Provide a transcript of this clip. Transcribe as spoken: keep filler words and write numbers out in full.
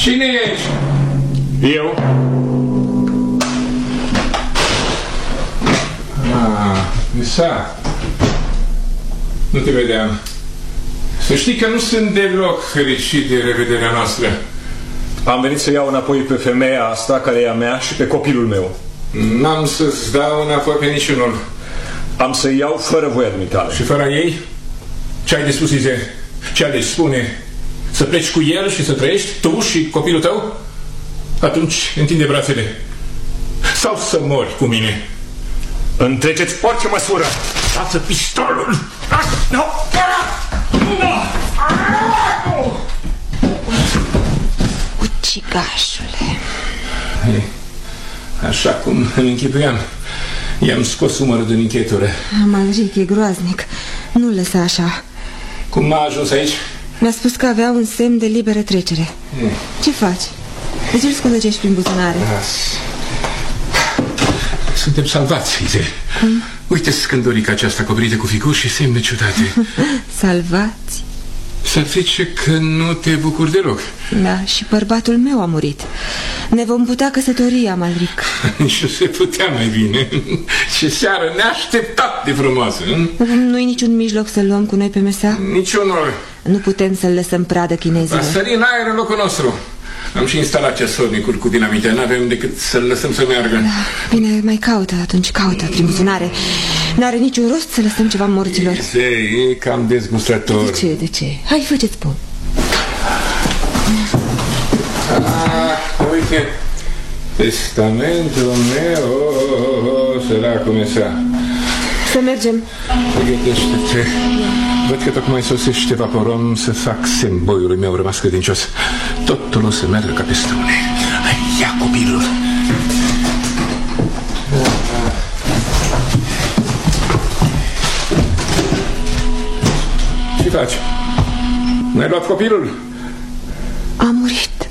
Cine e aici? Eu. Ah, Isa. Nu te vedeam. Să știi că nu sunt deloc fericit de revederea noastră. Am venit să iau înapoi pe femeia asta, care e a mea, și pe copilul meu. N-am să-ți dau înapoi pe niciunul. Am să iau fără voia dumitale. Și fără ei? Ce ai de spus, Ize? Ce ai de spune? Să pleci cu el și să trăiești, tu și copilul tău? Atunci întinde brațele. Sau să mori cu mine. Întreceți orice măsură. Lasă pistolul! Nu! Ucigașule. Așa cum îmi închipuiam. I-am scos umărul din închetură. Amalric, e groaznic. Nu-l lăsa așa. Cum a ajuns aici? Mi-a spus că avea un semn de liberă trecere. E. Ce faci? De ce îl sculăgești prin buzunare? Suntem salvați, Ize. Cum? Uite scândurica aceasta acoperită cu figuri și semne ciudate. Salvați? Să zice că nu te bucuri deloc. Da, și bărbatul meu a murit. Ne vom putea căsători, Amalric. Și se putea mai bine. Ce seară neașteptat de frumoasă. Nu-i niciun mijloc să-l luăm cu noi pe mesa? Niciunul. Nu putem să-l lăsăm pradă chinezilor. Va sări în aer în locul nostru. Am și instalat ceasornicuri cu dinamite. N-avem decât să-l lăsăm să meargă. Da, bine, mai caută atunci, caută prin buzunare. N-are niciun rost să lăsăm ceva morților. E cam dezgustător. De ce, de ce? Hai, fă ce-ți spun. Ah, uite, testamentul meu, săracul mesa. Să mergem. Gândește-te. Văd că tocmai sosește vaporom să fac semn boiului meu rămas credincios. Totul o să meargă ca pe strune. Hai, ia copilul. Ce faci? N-ai luat copilul? A murit.